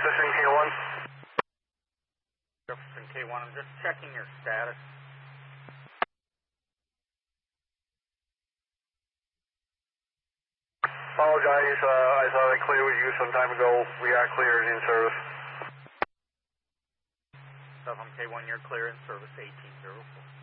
Jefferson K1. Jefferson K1, I'm just checking your status. Apologize, I thought I cleared with you some time ago. We are clear and in service. 7K1, you're clear in service 1804.